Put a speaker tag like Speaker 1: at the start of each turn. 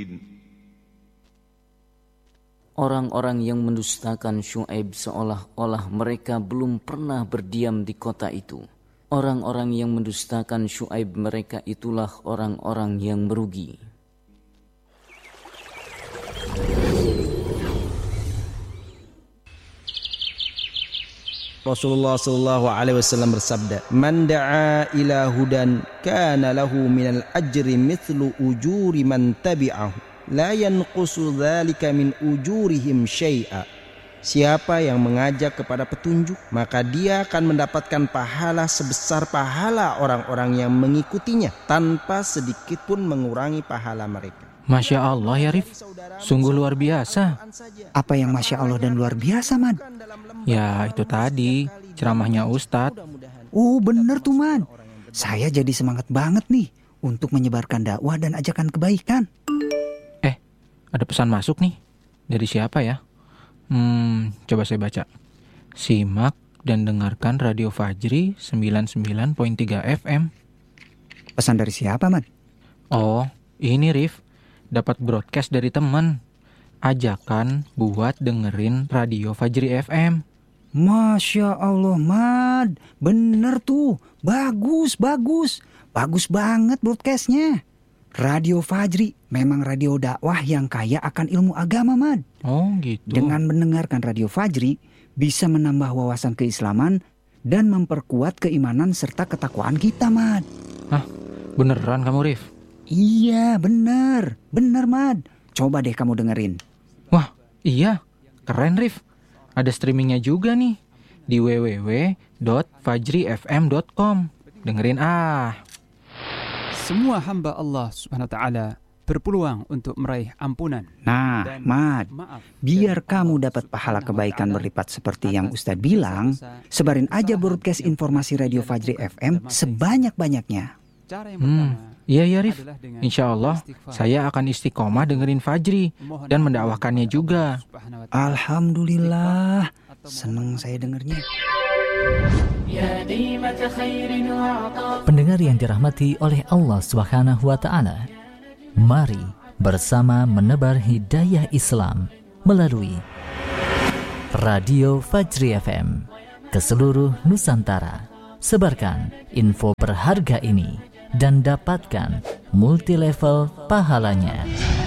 Speaker 1: Orang-orang yang mendustakan Syuaib seolah-olah mereka belum pernah berdiam di kota itu. Orang-orang yang mendustakan Syuaib mereka itulah orang-orang yang merugi.
Speaker 2: Rasulullah sallallahu alaihi wasallam bersabda, "Man da'a ila hudan kana lahu minal ajri mithlu ujuri man tabi'ahu. La yanqusu dzalika min ujurihim syai'a." Siapa yang mengajak kepada petunjuk, maka dia akan mendapatkan pahala sebesar pahala orang-orang yang mengikutinya, tanpa sedikit pun mengurangi pahala mereka.
Speaker 3: Masya Allah ya Rif, sungguh luar biasa.
Speaker 4: Apa yang Masya Allah dan luar biasa, Mad?
Speaker 3: Ya itu tadi, ceramahnya Ustadz.
Speaker 4: Oh bener tuh, Mad. Saya jadi semangat banget nih untuk menyebarkan dakwah dan ajakan kebaikan.
Speaker 3: Ada pesan masuk nih. Dari siapa ya? Coba saya baca. Simak dan dengarkan Radio Fajri 99.3 FM.
Speaker 4: Pesan dari siapa, Mad?
Speaker 3: Oh, ini Rif. Dapat broadcast dari teman. Ajakan buat dengerin Radio Fajri FM.
Speaker 4: Masya Allah, Mad. Bener tuh. Bagus. Bagus banget broadcastnya. Radio Fajri memang radio dakwah yang kaya akan ilmu agama, Mad.
Speaker 3: Oh gitu.
Speaker 4: Dengan mendengarkan Radio Fajri, bisa menambah wawasan keislaman dan memperkuat keimanan serta ketakwaan kita, Mad.
Speaker 3: Hah? Beneran kamu, Rif?
Speaker 4: Iya, bener, Mad. Coba deh kamu dengerin.
Speaker 3: Wah, iya. Keren, Rif. Ada streamingnya juga nih di www.fajrifm.com. Dengerin
Speaker 5: Semua hamba Allah Subhanahu wa taala berpeluang untuk meraih ampunan.
Speaker 4: Nah, Mad, biar kamu dapat pahala kebaikan berlipat seperti yang Ustadz bilang, sebarin aja broadcast informasi Radio Fajri FM sebanyak-banyaknya.
Speaker 3: Iya ya Rif, insya Allah saya akan istiqomah dengerin Fajri dan mendakwahkannya juga.
Speaker 4: Alhamdulillah, seneng saya dengernya.
Speaker 6: Pendengar yang dirahmati oleh Allah Subhanahu wa taala, mari bersama menebar hidayah Islam melalui Radio Fajri FM ke seluruh Nusantara. Sebarkan info berharga ini dan dapatkan multi level pahalanya.